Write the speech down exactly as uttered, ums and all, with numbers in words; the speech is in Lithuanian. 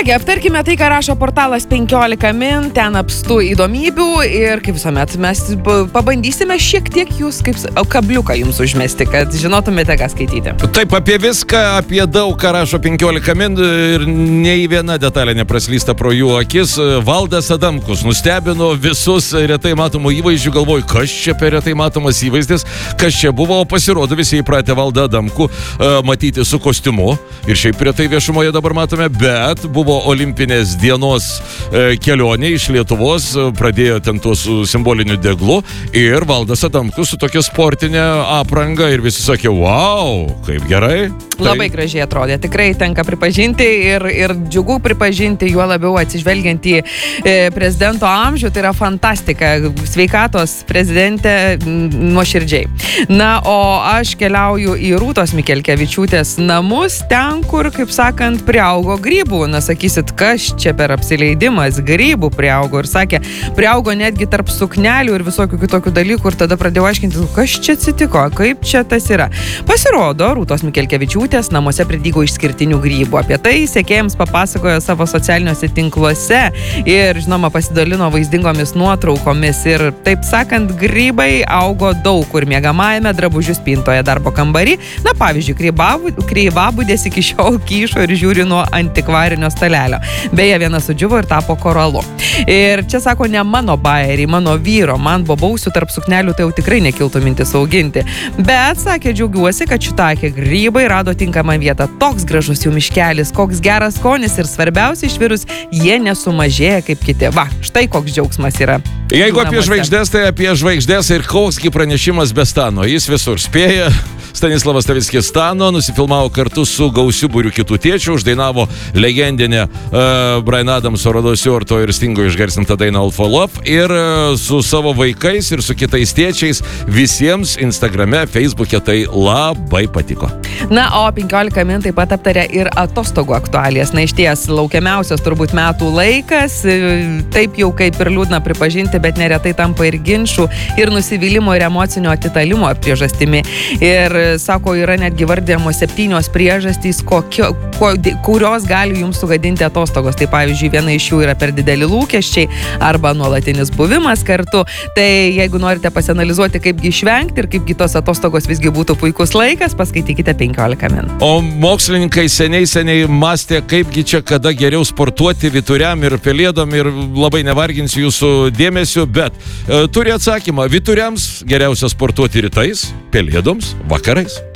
Kągi, aptarkime tai, ką rašo portalas penkiolika min, ten apstu įdomybių ir kaip visuomet mes pabandysime šiek tiek jūs kaip kabliuką jums užmesti, kad žinotumėte, ką skaityti. Taip, apie viską, apie daug, ką rašo penkiolika min ir nei viena detalė nepraslysta pro jų akis. Valdas Adamkus nustebino visus retai matomų įvaizdžių, galvoju, kas čia per retai matomas įvaizdis, kas čia buvo, o pasirodo visi įpratę Valdą Adamkų uh, matyti su kostiumu ir šiaip retai viešumoje dabar matome, bet buvo olimpinės dienos e, kelionė iš Lietuvos, pradėjo ten tuo su simboliniu deglu ir Valdas Adamkus su tokia sportinė apranga ir visi sakė, wow, kaip gerai. Labai tai... gražiai atrodė, tikrai tenka pripažinti ir, ir džiugu pripažinti, juo labiau atsižvelgiant į e, prezidento amžių, tai yra fantastika, sveikatos prezidentė nuoširdžiai. Na, o aš keliauju į Rūtos Mikelkevičiūtės namus, ten, kur, kaip sakant, priaugo grybų. Na, sakysit, kas čia per apsileidimas, grybų priaugo ir sakė, priaugo netgi tarp suknelių ir visokių kitokių dalykų ir tada pradėjau aiškinti, kas čia atsitiko, kaip čia tas yra. Pasirodo, Rūtos Mikelkevičiūtės namuose pridygo išskirtinių grybų. Apie tai sekėjams papasakojo savo socialiniuose tinkluose ir, žinoma, pasidalino vaizdingomis nuotraukomis ir, taip sakant, grybai augo daug kur miegamajame, drabužių spintoje, darbo kambarį. Na, pavyzdžiui, kreivabudės iki šiol kyšo ir žiūri nuo antikvarinio stalelio. Beje, vienas sudžiuvo ir tapo koralu. Ir čia sako, ne mano bajeriai, mano vyro, man bobausių tarp suknelių tai jau tikrai nekiltų mintis auginti. Bet, sakė, džiaugiuosi, kad šitokie grybai rado tinkamą vietą. Toks gražus jų miškelis, koks geras skonis ir svarbiausia išvirus, jie nesumažėja kaip kiti. Va, štai koks džiaugsmas yra. Jeigu apie žvaigždės, tai apie žvaigždės ir koksgi pranešimas be Stano. Jis visur spėja. Stanislavas Stavickis Stano nusifilmavo kartu su gausiu būriu kitų tėčių, uždainavo legendinę uh, Bryan Adamso, Rodo Stewarto ir Stingo išgarsintą dainą All for Love ir uh, su savo vaikais ir su kitais tėčiais visiems Instagrame, Facebook'e tai labai patiko. Na, o penkiolika min taip pat aptarė ir atostogų aktualijas. Na, išties laukiamiausias turbūt metų laikas, taip jau kaip ir liūdna pripažinti, bet neretai tampa ir ginčių, ir nusivylimo, ir emocinio atitalimo priežastimi. Ir sako, yra netgi vardėjamos septynios priežastys, kokio, ko, kurios gali jums sugadinti atostogos. Tai pavyzdžiui, viena iš jų yra per dideli lūkesčiai arba nuolatinis buvimas kartu. Tai jeigu norite pasianalizuoti, kaipgi išvengti ir kaipgi tos atostogos visgi būtų puikus laikas, paskaitykite penkiolika min. O mokslininkai seniai seniai mąstė, kaipgi čia kada geriau sportuoti vyturiam ir pelėdom ir labai nevarginsiu jūsų dėmesio, bet e, turi atsakymą. Vyturiams geriausia sportuoti rytais, pelėdoms vakarais.